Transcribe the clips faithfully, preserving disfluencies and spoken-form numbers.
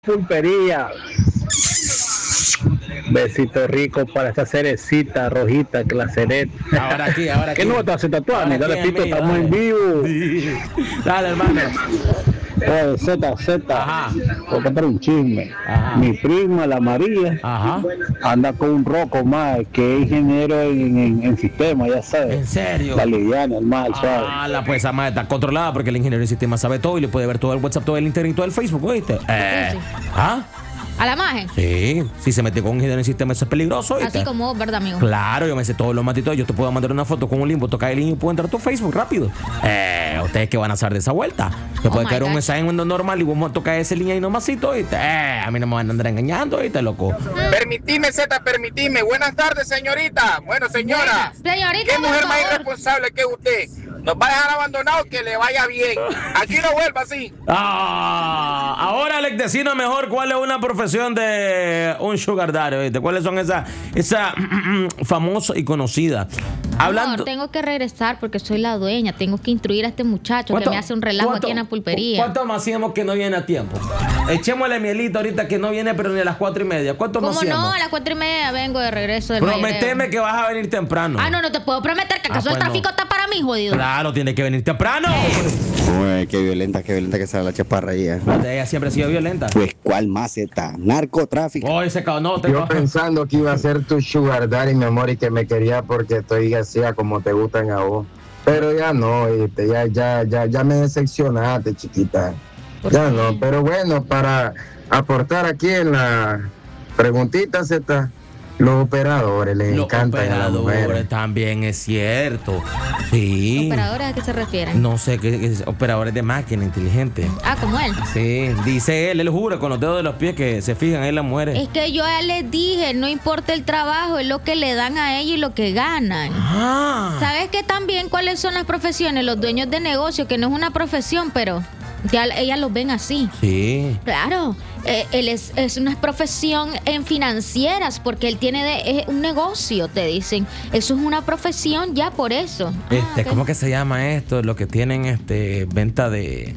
Pulpería. Besito rico para esa cerecita rojita que la ceret. Ahora aquí, ahora aquí. ¿Qué no te hace tatuaje? Dale, Tito, amigo, estamos dale. en vivo. Sí. Dale, hermano. Oye, Z, Z. Ajá. Voy a contar un chisme. Ajá. Mi prima, la María, Ajá. anda con un roco más, que es ingeniero en, en, en sistema, ya sabes. ¿En serio? La liviana, el mal, ¿sabes? Ah, la pues esa madre está controlada porque el ingeniero en sistema sabe todo y le puede ver todo el WhatsApp, todo el Internet y todo el Facebook, ¿oíste? Eh. Sí. ¿Ah? ¿A la maje? Sí, si se mete con un ingeniero en sistema, eso es peligroso, ¿oíste? Así como vos, ¿verdad, amigo? Claro, yo me sé todos los matitos. Yo te puedo mandar una foto con un limbo, tocar el link y puedo entrar a tu Facebook rápido. Eh, ¿ustedes qué van a hacer de esa vuelta? Te Oh puede my caer un God. mensaje en mundo normal y vos tocar ese link ahí nomasito, ¿oíste? Eh, a mí no me van a andar engañando, ¿oíste, loco? Permitime, Z, permitime. Buenas tardes, señorita. Bueno, señora. Señorita, ¿Qué mujer por más favor. irresponsable que usted? Nos va a dejar abandonados, que le vaya bien. Aquí no vuelva así. Ah, ahora, Alex, decinos mejor cuál es una profesión de un sugar daddy, ¿oíste? ¿Cuáles son esas esa, famosas y conocidas? Hablando... Amor, tengo que regresar porque soy la dueña. Tengo que instruir a este muchacho que me hace un relajo cuánto- aquí en la pulpería. ¿Cuánto más hacemos que no viene a tiempo? Echémosle mielito ahorita que no viene, pero ni a las cuatro y media. ¿Cuánto más ¿Cómo no? hacemos? A las cuatro y media vengo de regreso del Prometeme mayoreo. que vas a venir temprano. Ah, no, no te puedo prometer que Ah, acaso pues el no. tráfico está para mí, jodido. Claro, tiene que venir temprano. Uy, qué violenta, qué violenta que sale la chaparra ahí. eh. Ella siempre ha sido violenta. Pues, ¿cuál más está? Narcotráfico. Hoy se acabó, no, te Yo pensando que iba a ser tu sugar daddy, mi amor, y que me quería porque estoy así a como te gustan a vos. Pero ya no, ¿viste? ya, ya, ya, ya me decepcionaste, chiquita. ¿Por Ya qué? no, pero bueno, para aportar aquí en la preguntita Z, los operadores les Los encantan a las operadores mujeres. también es cierto. Sí. ¿Operadores a qué se refieren? No sé qué es operadores de máquina inteligente. Ah, como él. Sí, dice él, él jura con los dedos de los pies que se fijan en las mujeres. Es que yo ya les dije, no importa el trabajo, es lo que le dan a ellos y lo que ganan. Ah. ¿Sabes qué también cuáles son las profesiones? Los dueños de negocio, que no es una profesión, pero ya ellas los ven así. Sí. Claro, eh, él es, es una profesión en financieras porque él tiene de, es un negocio, te dicen. Eso es una profesión ya por eso. Este, Ah, ok. ¿cómo que se llama esto? Lo que tienen este venta de.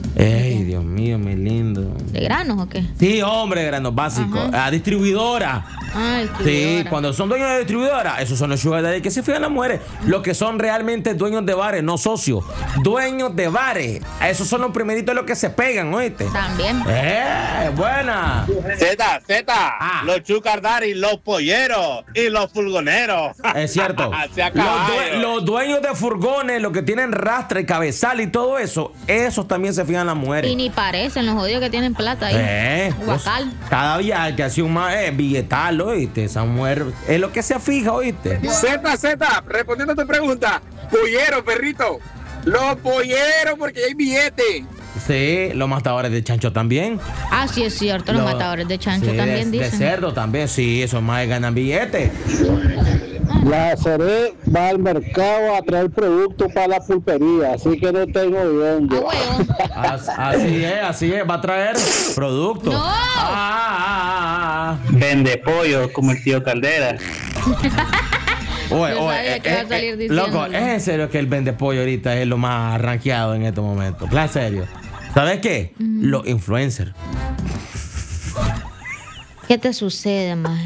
Ey, Dios mío, mi lindo. ¿De granos o qué? Sí, hombre, granos básicos. Ajá. Ah, distribuidora. Ay, Sí, cuando son dueños de distribuidora, esos son los sugar daddy que se fijan las mujeres. Los que son realmente dueños de bares, no socios. Dueños de bares. Esos son los primeritos los que se pegan, ¿oíste? También. ¡Eh! ¡Buena! Z, Z. Ah. Los sugar daddy, los polleros y los fulgoneros. Es cierto. Se Los, acabaron. due- los dueños de furgones, los que tienen rastra y cabezal y todo eso, esos también se fijan las mujeres. Y ni parecen los jodidos que tienen plata ahí. Eh, Guacal. pues, cada día que hace un más eh, billetal, ¿oíste? Esa mujer es lo que se fija, ¿oíste? Z, Z, respondiendo a tu pregunta. Pollero, perrito. Los polleros, porque hay billete. Sí, los matadores de chancho también. Ah, sí es cierto, los Lo- matadores de chancho sí, también de, de dicen. cerdo también, sí, esos más ganan billetes. La Ceret va al mercado a traer productos para la pulpería, así que no tengo bien. Ah, huevo. As- Así es, así es, va a traer productos. ¡No! Ah, ah, ah, ah, Vende pollo como el tío Caldera. ah. Oye, Yo oye, sabía que eh, iba a salir eh, diciéndolo. loco, es en serio que el vende pollo ahorita es lo más rankeado en estos momentos. En serio. ¿Sabes qué? Los influencers. ¿Qué te sucede, maje?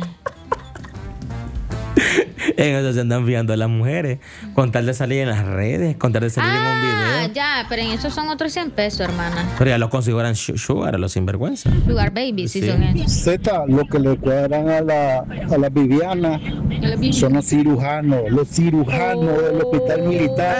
En eso se andan fijando las mujeres. Con tal de salir en las redes, con tal de salir en un Ah, video. ya, pero en eso son otros cien pesos, hermana. Pero ya los consideran sh- sugar, a los sinvergüenza. Sugar baby, sí, Sí. son ellos. Z, lo que le cuadran a la, a la Viviana son los cirujanos, los cirujanos del hospital militar.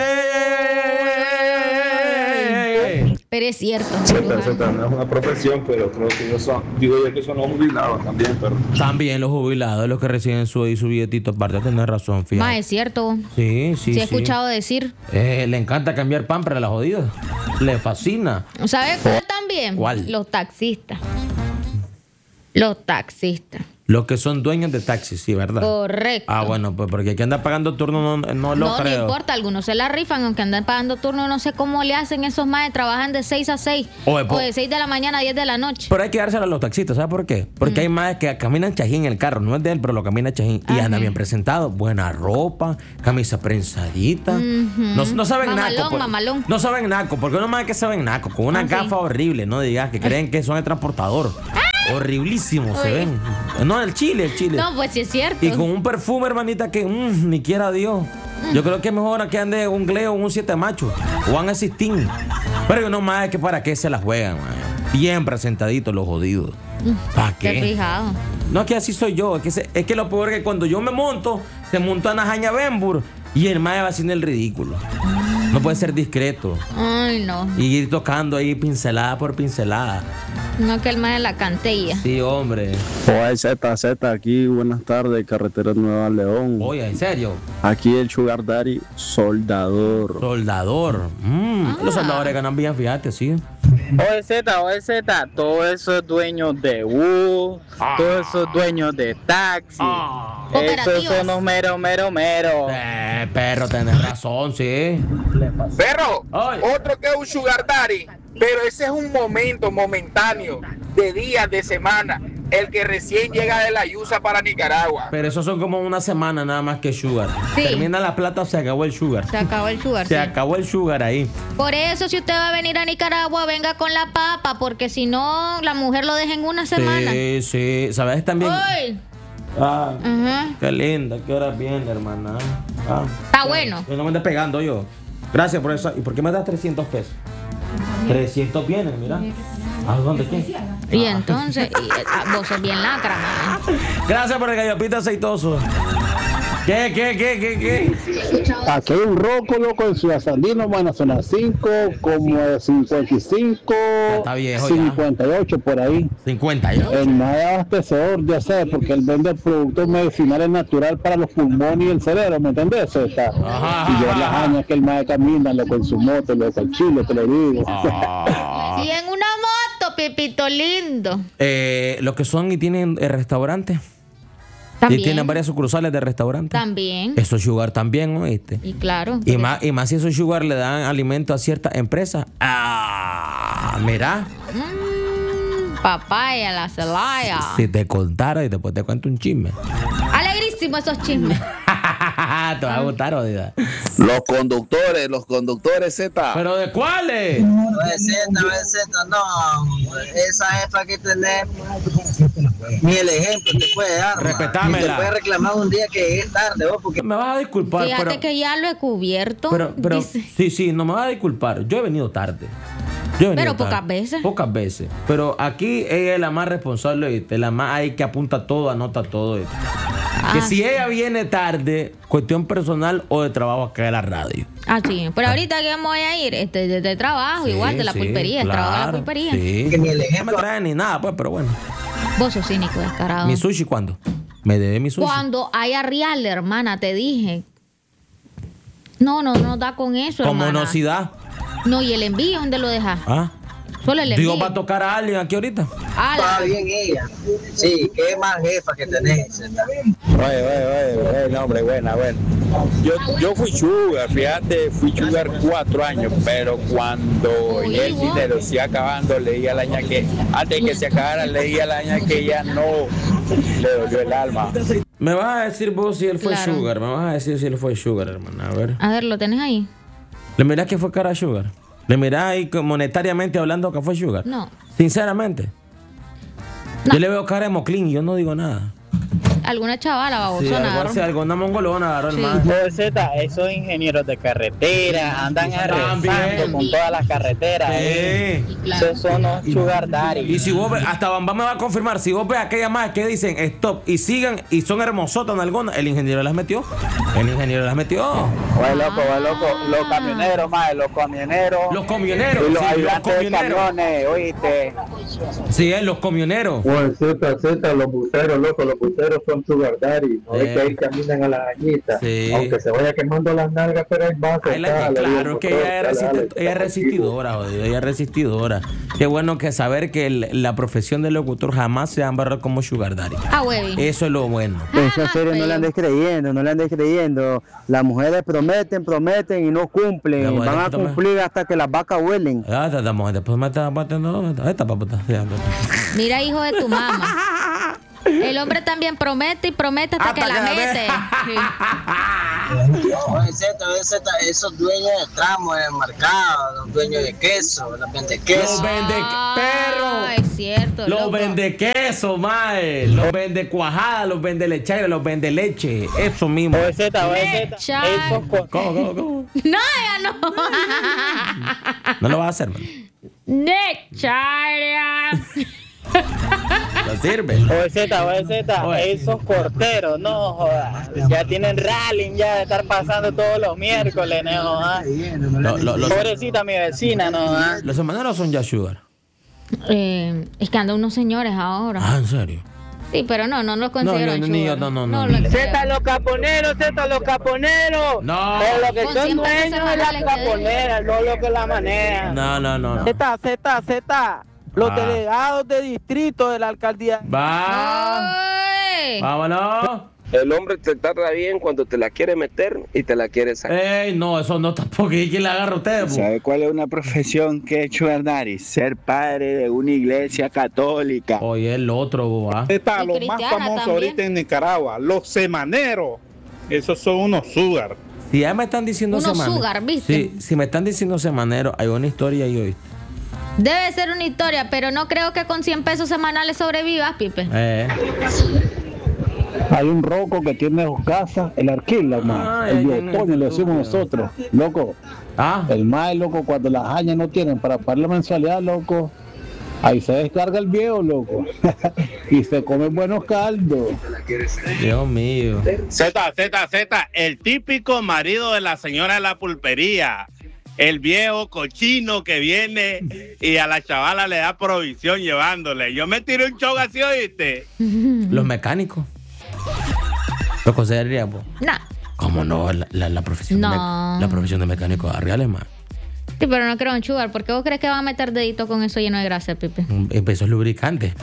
Pero es cierto. Z, Z, no es una profesión, pero creo que ellos son, digo yo que son los jubilados también, pero También los jubilados, los que reciben su, su billetito aparte, tenés razón, fíjate. Más es cierto. Sí, sí, Sí, sí. he escuchado decir. Eh, le encanta cambiar pan para la jodida. Le fascina. ¿Sabes cuál también? ¿Cuál? Los taxistas. Los taxistas. Los que son dueños de taxis, sí, ¿verdad? Correcto. Ah, bueno, pues porque el que anda pagando turno no, no lo No, creo. no importa, algunos se la rifan, aunque andan pagando turno, no sé cómo le hacen esos más, trabajan de seis a seis Oye, po- o de seis de la mañana a diez de la noche. Pero hay que dárselo a los taxistas, ¿sabes por qué? Porque hay más que caminan chajín en el carro, no es de él, pero lo camina chajín. Y Ajá. anda bien presentado, buena ropa, camisa prensadita. no, no saben Mamalón, naco. por- mamalón. No saben naco, porque uno más que saben naco, con una Ah, sí. gafa horrible, no digas que creen que son el transportador. Horriblísimo se Oye. ven. No, el chile, el chile. No, pues sí es cierto. Y con un perfume, hermanita, que mm, ni quiera Dios. Yo creo que es mejor que ande un Gleo o un siete macho. O un Existín. Pero yo no más es que para qué se la juegan, man. Bien presentaditos los jodidos. ¿Para Te he qué? fijado. No, es que así soy yo. Es que, se- es que lo peor es que cuando yo me monto, se monta Ana Jaña Bembur y el mae va haciendo el ridículo. No puede ser discreto. Ay, no. Y ir tocando ahí pincelada por pincelada. No que el más de la cantilla. Sí, hombre. Oye, Z, Z, aquí, buenas tardes, carretera Nueva León. Oye, en serio. Aquí el Sugar Daddy, soldador. Soldador. Mm, Los soldadores ganan bien, fíjate, sí. Oye Z, oye Z, todos esos dueños de bus, todos esos dueños de taxi, esos Cooperativas. son los mero, mero, mero. Eh, perro, tenés razón, sí. Perro, Ay. otro que es un sugar daddy, pero ese es un momento momentáneo, de días, de semana, el que recién llega de la Yusa para Nicaragua. Pero eso son como una semana nada más que sugar. Sí. Termina la plata, se acabó el sugar. Se acabó el sugar. Se sí. acabó el sugar ahí. Por eso, si usted va a venir a Nicaragua, venga con la papa, porque si no, la mujer lo deja en una semana. Sí, sí. ¿Sabes también? ¡Ay! Ah, Ajá. qué linda. ¿Qué hora viene, hermana? Ah, Está bueno. yo no me ande pegando yo. Gracias por eso. ¿Y por qué me das trescientos pesos? trescientos vienen, mira. ¿A dónde qué? Y entonces, y, ah, vos sos bien lacra, man. Gracias por el gallopito aceitoso. ¿Qué, qué, qué, qué, qué? Aquí hay un roco, loco, en Ciudad Sandino, van a zona cinco, como de cincuenta y cinco, Está viejo ya. cincuenta y ocho por ahí. cincuenta yo. El más abastecedor, ya sé, porque él vende productos medicinales naturales para los pulmones y el cerebro, ¿me entendés? Zeta? Ajá, Y yo ajá, las ajá. años que el más camina, loco, en su moto, loco, el chile, te lo digo. Ah. Y en una moto, Pepito lindo. Eh, los que son y tienen eh, restaurantes. También. Y tienen varias sucursales de restaurantes. También. Esos sugar también, ¿oíste? Y claro. Y más, y más si esos sugar le dan alimento a ciertas empresas. Ah, mira, Mm, papaya, la celaya. si te contara y después te cuento un chisme. Alegrísimo esos chismes. Te va a gustar, odida. Los conductores, los conductores Z. ¿Pero de cuáles? Oye Z, oye Z, no, esa jefa que tenés, ni el ejemplo te puede dar. man. Respetámela. Ni te puede reclamar un día que llegues tarde, vos, porque Me vas a disculpar, Fíjate pero, que ya lo he cubierto. pero, pero dice. sí, sí, no me vas a disculpar. Yo he venido tarde. Yo he venido Pero tarde. pocas veces. Pocas veces. Pero aquí ella es la más responsable, ¿oíste? La más ahí que apunta todo, anota todo, ¿oíste? Que Ah, si ella viene tarde, cuestión personal o de trabajo acá de la radio. Ah, sí. Pero ahorita que vamos a ir, este, de, de trabajo, Sí, igual, de la sí, pulpería, el trabajo de la claro, pulpería. Sí. Que ni el No me ejemplo. traen ni nada, pues, pero bueno. Vos sos cínico, descarado. ¿Mi sushi cuándo? Me debe mi sushi. Cuando haya real, hermana, te dije. No, no, no da con eso, Como hermana. no si da. No, y el envío, ¿dónde lo dejas? ¿Ah? Solo el envío. Digo, va a tocar a alguien aquí ahorita. Ah, la- Está bien ella. Sí, qué más jefa que tenés, Z. Oye, oye, oye, oye, no, hombre, buena, buena. Yo, yo fui sugar, fíjate, fui sugar cuatro años, pero cuando Uy, ya el vos. dinero se iba acabando, leía a la ña que, antes de que se acabara, leía a la ña que ya no le dolió el alma. Me vas a decir vos si él fue Claro. sugar. Me vas a decir si él fue sugar, hermana. A ver. A ver, ¿lo tenés ahí? ¿Le mirás que fue cara sugar? ¿Le mirás ahí que monetariamente hablando que fue sugar? No. Sinceramente. No. Yo le veo cara de moclín y yo no digo nada. Alguna chavala Sí, babosona. algo agarró. así, alguna mongolona agarró el Sí. man. Oye Z, esos ingenieros de carretera andan arrasando También. con todas las carreteras. ¿eh? Sí. Esos son los sugar daddy. Y si vos ves, hasta Bambam me va a confirmar, si vos ves aquellas más que dicen stop y sigan y son hermosotas en algunas, el ingeniero las metió. El ingeniero las metió. Oye loco, oye loco, los camioneros, más, los camioneros. Los camioneros, Y los sí, los ayudantes de camioneros. camiones, oíste, Sí, es los camioneros. Pues Z, Z, los buceros, loco, los buceros son sugar daddy. No es Eh. que ahí caminan a las añitas. Sí. Aunque se vaya quemando las nalgas, pero ahí va a Ahí la- soltar, claro, le que digo, ella es, dale, resiste- dale, ella es resistidora, jodido, ella es resistidora. Qué bueno que saber que el- la profesión de locutor jamás se va a embarrar como sugar daddy. Ah, huevi. Eso es lo bueno. Esa serie no le andes creyendo, no le andes creyendo. Las mujeres prometen, prometen y no Las cumplen. mujeres Van a prometen. cumplir hasta que las vacas huelen. Ah, te damos, después me está batiendo. Esta papota. Mira, hijo de tu mamá. El hombre también promete y promete hasta, Hasta que la que la mete. Sí. Oye, Z, oye, Z, esos dueños de tramos en el mercado, los dueños de queso, los vende Los queso. vende perro. Ah, es cierto. Los loco. vende queso, mae. Los vende cuajada, los vende lechera, los vende leche. Eso mismo. Oye, Z, oye, Z. Lecha. Esos co- ¿Cómo, cómo, cómo? No, ya no. No lo vas a hacer, man. Necharia. No sirve. Oye, Z, oye, Z, Oye. esos porteros, no jodas. Ya tienen rally ya de estar pasando todos los miércoles, no jodas. Lo- lo- los, Pobrecita mi vecina, no jodas. los semaneros son ya sugar. Eh, es que andan unos señores ahora. Ah, ¿en serio? Sí, pero no, no los considero yo- sugar. ni yo, no, no, no. lo creo. Z, los caponeros, Z, los caponeros. No. Pero lo que Con son cincuenta dueños de la semanales que caponera, no lo que la manejan. No, no, no. no. Z, Z, Z, los Ah. delegados de distrito de la alcaldía. Va. Ay. Vámonos. El hombre te trata bien cuando te la quiere meter y te la quiere sacar. Ey, no, eso no tampoco. ¿Y quién la agarra a usted, po? ¿Sabe cuál es una profesión que es sugar daddy? Ser padre de una iglesia católica. Oye, el otro, boba. Está Y lo más cristiana famoso también. ahorita en Nicaragua, los semaneros. Esos son unos sugar. Si ya me están diciendo Unos semanero. sugar, ¿viste? Sí, si me están diciendo semanero, hay una historia ahí hoy. Debe ser una historia, pero no creo que con cien pesos semanales sobrevivas, Pipe. Eh. Hay un roco que tiene dos casas, el alquila, man. Ay, El ay, biotoño, ay, le decimos estúpido. nosotros. Loco, Ah, el mae, loco, cuando las añas no tienen para pagar la mensualidad, loco, ahí se descarga el viejo, loco. Y se come buenos caldos. Dios mío. Z, Z, Z, el típico marido de la señora de la pulpería. El viejo cochino que viene y a la chavala le da provisión llevándole. Yo me tiré un show así, ¿oíste? Los mecánicos. Lo consideraría, po. No. ¿Cómo no? La, la, la profesión de No. me- la profesión de mecánico real es más. Sí, pero no creo en sugar. ¿Por qué vos crees que va a meter dedito con eso lleno de grasa, Pipe? Empezó el lubricante.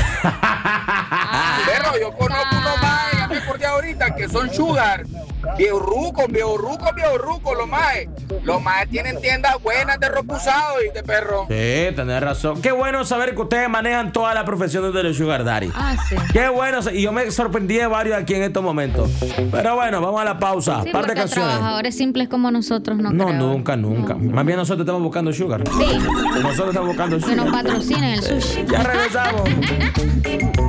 Pero yo conozco unos más, ya me acordé ahorita, que son sugar. Viejo ruco, viejo ruco, viejo ruco, los maes. Los maes tienen tiendas buenas de ropa usado y de perro. Sí, tenés razón. Qué bueno saber que ustedes manejan todas las profesiones de los sugar daddy. Ah, sí. Qué bueno. Y yo me sorprendí de varios aquí en estos momentos. Pero bueno, vamos a la pausa. Sí, Par de porque canciones. trabajadores simples como nosotros no, No, creo. nunca, nunca. Más bien nosotros estamos buscando sugar. Sí, Nosotros estamos buscando que nos sugar. patrocinen el sushi. Ya regresamos.